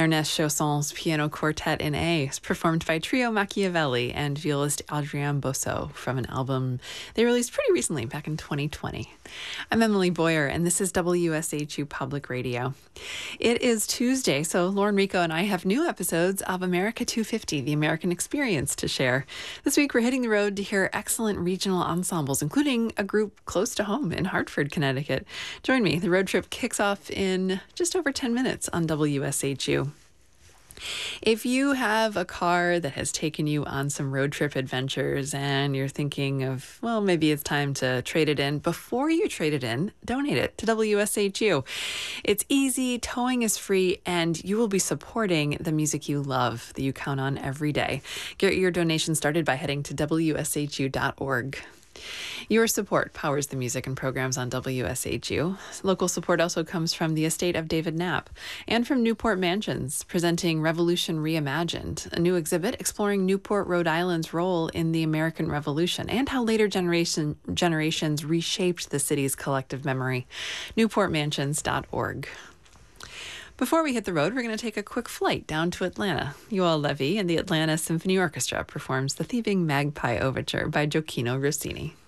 Ernest Chausson's Piano Quartet in A is performed by Trio Machiavelli and violist Adrienne Bosso from an album they released pretty recently, back in 2020. I'm Emily Boyer, and this is WSHU Public Radio. It is Tuesday, so Lauren Rico and I have new episodes of America 250, The American Experience, to share. This week, we're hitting the road to hear excellent regional ensembles, including a group close to home in Hartford, Connecticut. Join me. The road trip kicks off in just over 10 minutes on WSHU. If you have a car that has taken you on some road trip adventures and you're thinking of, well, maybe it's time to trade it in, before you trade it in, donate it to WSHU. It's easy, towing is free, and you will be supporting the music you love that you count on every day. Get your donation started by heading to WSHU.org. Your support powers the music and programs on WSHU. Local support also comes from the estate of David Knapp and from Newport Mansions, presenting Revolution Reimagined, a new exhibit exploring Newport, Rhode Island's role in the American Revolution and how later generations reshaped the city's collective memory. NewportMansions.org. Before we hit the road, we're going to take a quick flight down to Atlanta. Yoel Levy and the Atlanta Symphony Orchestra performs the Thieving Magpie Overture by Gioachino Rossini.